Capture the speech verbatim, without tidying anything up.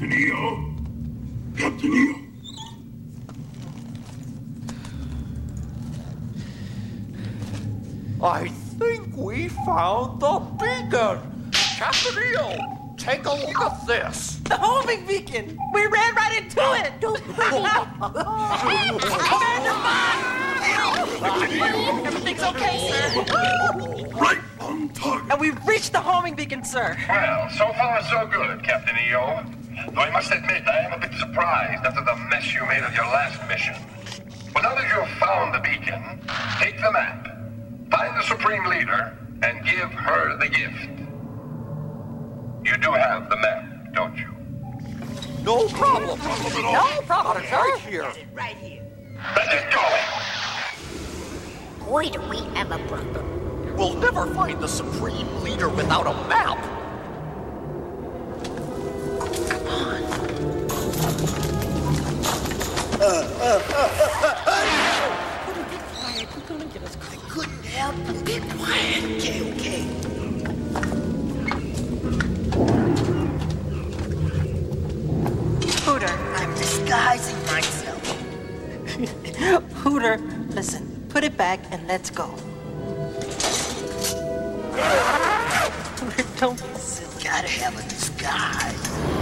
Captain E O? Captain E O? I think we found the beacon! Captain E O, take a look at this! The homing beacon! We ran right into it! Commander Mott! Everything's okay, sir. Right on target. And we've reached the homing beacon, sir. Well, so far so good, Captain E O. Though I must admit, I am a bit surprised after the mess you made of your last mission. But now that you've found the beacon, take the map, find the Supreme Leader, and give her the gift. You do have the map, don't you? No problem! No problem, Got it sir. right here! Right here. Let's get going! Boy, do we have a problem. We'll never find the Supreme Leader without a map! Come on. Be quiet. We're gonna get us caught. Couldn't help but be quiet. Okay, okay. Hooter. I'm disguising myself. Hooter, listen. Put it back and let's go. Hooter, don't be silly. Gotta have a disguise.